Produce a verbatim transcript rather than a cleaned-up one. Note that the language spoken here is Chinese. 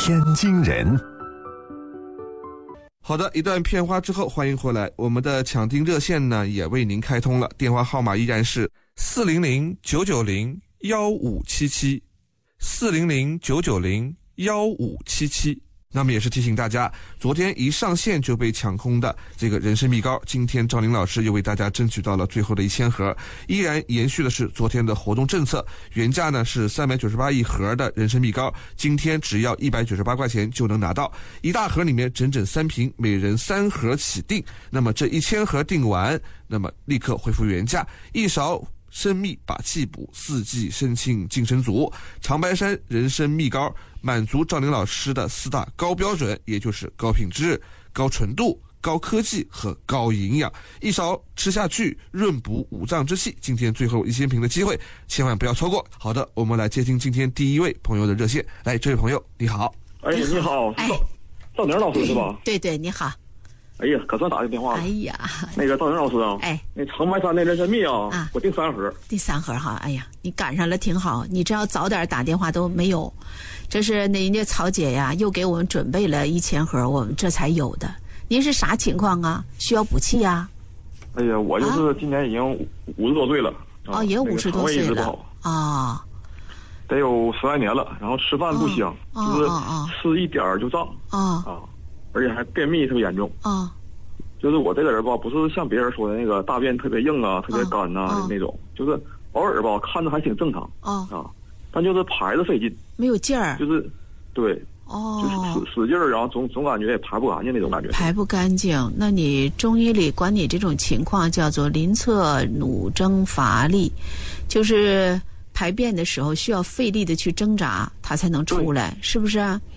天津人。 好的，一段片花之后，欢迎回来。我们的抢订热线呢也为您开通了，电话号码依然是四零零九九零幺五七七，四零零九九零幺五七七。那么也是提醒大家，昨天一上线就被抢空的这个人参蜜糕，今天赵林老师又为大家争取到了最后的一千盒，依然延续的是昨天的活动政策，原价呢是三百九十八一盒的人参蜜糕，今天只要一百九十八块钱就能拿到，一大盒里面整整三瓶，每人三盒起订。那么这一千盒订完，那么立刻恢复原价，一勺参蜜把气补，四季生庆净身足。长白山人参蜜糕满足赵林老师的四大高标准，也就是高品质、高纯度、高科技和高营养，一勺吃下去润补五脏之气。今天最后一千瓶的机会，千万不要错过。好的，我们来接听今天第一位朋友的热线。来，这位朋友你好。 哎，你好， 哎， 赵宁老师是吧？ 对对，你好。 哎呀，可算打个电话了。 哎呀， 那个赵宁老师啊， 哎， 那长白山那人参蜜啊， 啊我订三盒。 第三盒哈，哎呀，你赶上了，挺好。你只要早点打电话都没有，这是那人家曹姐呀，又给我们准备了一千盒，我们这才有的。您是啥情况啊？需要补气呀？ 哎呀，我就是今年已经五十多岁了。 哦， 啊、 也五十多岁了。啊、哦， 得有十来年了。然后吃饭不香， 哦、 就是哦、 吃一点儿就胀。 哦、 啊，而且还便秘特别严重。 哦。 就是我这个人吧，不是像别人说的那个大便特别硬啊、特别干呐、啊哦、 那种，就是偶尔吧看着还挺正常。 哦。 啊，但就是排着费劲， 没有劲儿。 就是，对。 哦。 就是使使劲儿，然后总总感觉也排不干净那种感觉。 排不干净，那你中医里管你这种情况叫做临侧弩征乏力，就是排便的时候需要费力的去挣扎，它才能出来，是不是啊？